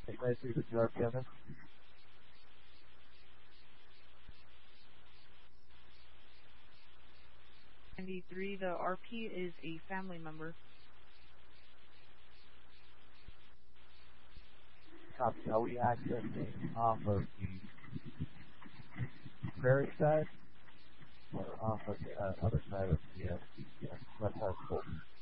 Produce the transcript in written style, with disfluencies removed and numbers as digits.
Hey, can I see the jar, Kevin? 93, the RP is a family member. Copy. Are we accessing off of the prairie side or off of the other side of the left side of Fulton?